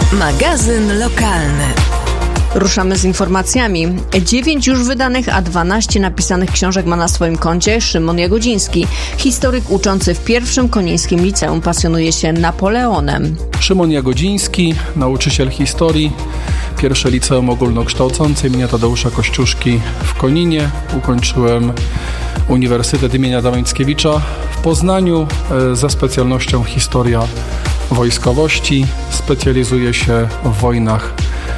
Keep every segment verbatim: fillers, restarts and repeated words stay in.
Magazyn lokalny. Ruszamy z informacjami. Dziewięć już wydanych, a dwanaście napisanych książek ma na swoim koncie Szymon Jagodziński. Historyk uczący w pierwszym Konińskim Liceum pasjonuje się Napoleonem. Szymon Jagodziński, nauczyciel historii, pierwsze liceum ogólnokształcące imienia Tadeusza Kościuszki w Koninie. Ukończyłem Uniwersytet imienia Adama Mickiewicza w Poznaniu ze specjalnością historia wojskowości. Specjalizuję się w wojnach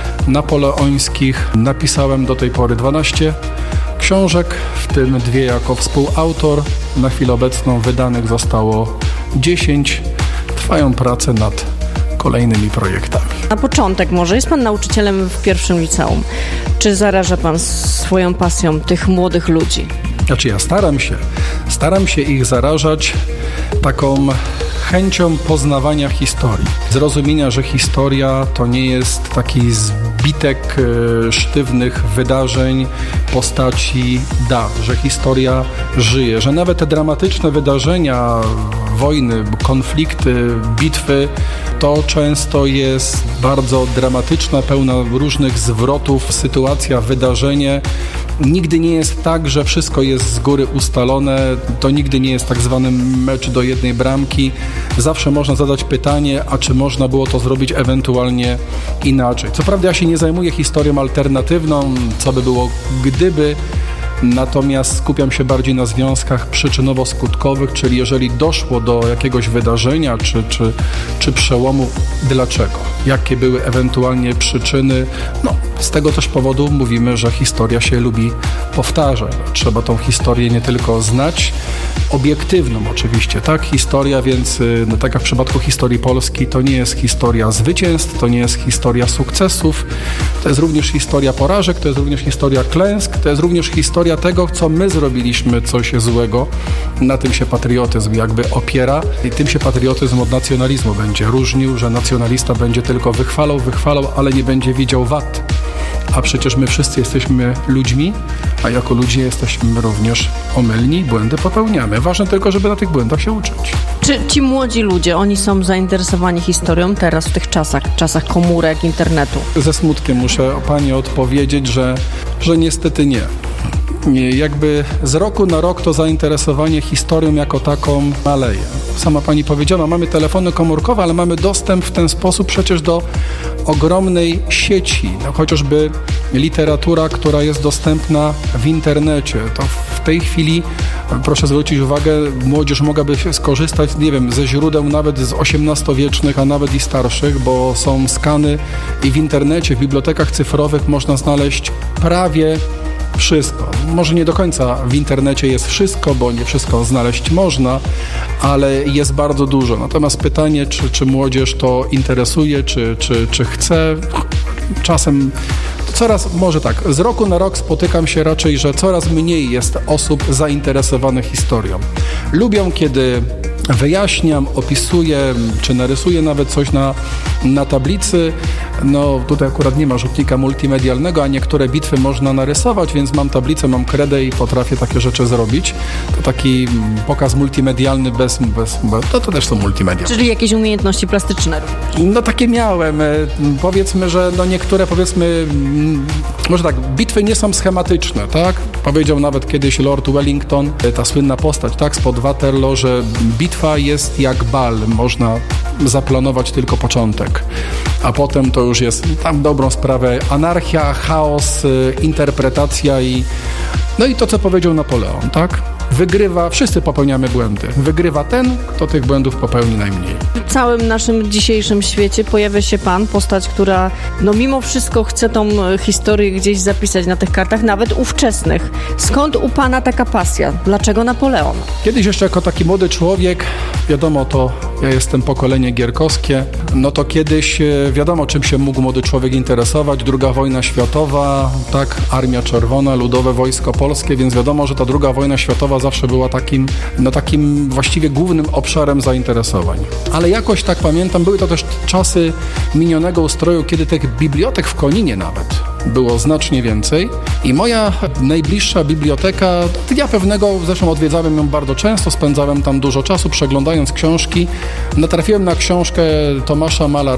napoleońskich. Napisałem do tej pory dwanaście książek, w tym dwie jako współautor. Na chwilę obecną wydanych zostało dziesięć. Trwają prace nad kolejnymi projektami. Na początek może, jest pan nauczycielem w pierwszym liceum. Czy zaraża pan swoją pasją tych młodych ludzi? Znaczy ja staram się, staram się ich zarażać taką chęcią poznawania historii. Zrozumienia, że historia to nie jest taki zbitek e, sztywnych wydarzeń, postaci, dat, że historia żyje, że nawet te dramatyczne wydarzenia, wojny, konflikty, bitwy, to często jest bardzo dramatyczna, pełna różnych zwrotów, sytuacja, wydarzenie. Nigdy nie jest tak, że wszystko jest z góry ustalone, to nigdy nie jest tak zwany mecz do jednej bramki. Zawsze można zadać pytanie, a czy można było to zrobić ewentualnie inaczej. Co prawda ja się nie zajmuję historią alternatywną, co by było gdyby, natomiast skupiam się bardziej na związkach przyczynowo-skutkowych, czyli jeżeli doszło do jakiegoś wydarzenia czy, czy, czy przełomu, dlaczego? Jakie były ewentualnie przyczyny? No, z tego też powodu mówimy, że historia się lubi powtarzać. Trzeba tą historię nie tylko znać, obiektywną oczywiście, tak? Historia, więc no, tak jak w przypadku historii Polski, to nie jest historia zwycięstw, to nie jest historia sukcesów, to jest również historia porażek, to jest również historia klęsk, to jest również historia tego, co my zrobiliśmy coś złego. Na tym się patriotyzm jakby opiera i tym się patriotyzm od nacjonalizmu będzie różnił, że nacjonalista będzie tylko wychwalał, wychwalał, ale nie będzie widział wad. A przecież my wszyscy jesteśmy ludźmi, a jako ludzie jesteśmy również omylni, błędy popełniamy. Ważne tylko, żeby na tych błędach się uczyć. Czy ci młodzi ludzie, oni są zainteresowani historią teraz w tych czasach, czasach komórek, internetu? Ze smutkiem muszę pani odpowiedzieć, że, że niestety nie. Nie, jakby z roku na rok to zainteresowanie historią jako taką maleje. Sama pani powiedziała, mamy telefony komórkowe, ale mamy dostęp w ten sposób przecież do ogromnej sieci. No, chociażby literatura, która jest dostępna w internecie. To w tej chwili, proszę zwrócić uwagę, młodzież mogłaby skorzystać, nie wiem, ze źródeł nawet z osiemnastowiecznych, a nawet i starszych, bo są skany i w internecie, w bibliotekach cyfrowych można znaleźć prawie wszystko. Może nie do końca w internecie jest wszystko, bo nie wszystko znaleźć można, ale jest bardzo dużo. Natomiast pytanie, czy, czy młodzież to interesuje, czy, czy, czy chce, czasem coraz, może tak, z roku na rok spotykam się raczej, że coraz mniej jest osób zainteresowanych historią. Lubią, kiedy wyjaśniam, opisuję, czy narysuję nawet coś na, na tablicy. No tutaj akurat nie ma rzutnika multimedialnego, a niektóre bitwy można narysować, więc mam tablicę, mam kredę i potrafię takie rzeczy zrobić. To taki pokaz multimedialny bez... bez to, to też są multimedia. Czyli jakieś umiejętności plastyczne również? No takie miałem. Powiedzmy, że no niektóre powiedzmy, może tak, bitwy nie są schematyczne, tak? Powiedział nawet kiedyś Lord Wellington, ta słynna postać, tak, spod Waterloo, że bitwa jest jak bal, można zaplanować tylko początek, a potem to już jest tam dobrą sprawę anarchia, chaos, interpretacja i no i to, co powiedział Napoleon, tak? Wygrywa, wszyscy popełniamy błędy. Wygrywa ten, kto tych błędów popełni najmniej. W całym naszym dzisiejszym świecie pojawia się pan, postać, która no mimo wszystko chce tą historię gdzieś zapisać na tych kartach, nawet ówczesnych. Skąd u pana taka pasja? Dlaczego Napoleon? Kiedyś jeszcze jako taki młody człowiek, wiadomo, to ja jestem pokolenie gierkowskie, no to kiedyś wiadomo, czym się mógł młody człowiek interesować. Druga wojna światowa, tak, Armia Czerwona, Ludowe Wojsko Polskie, więc wiadomo, że ta druga wojna światowa zawsze była takim, no takim właściwie głównym obszarem zainteresowań. Ale jakoś tak pamiętam, były to też czasy minionego ustroju, kiedy tych bibliotek w Koninie nawet było znacznie więcej i moja najbliższa biblioteka, dnia pewnego, zresztą odwiedzałem ją bardzo często, spędzałem tam dużo czasu, przeglądając książki, natrafiłem na książkę Tomasza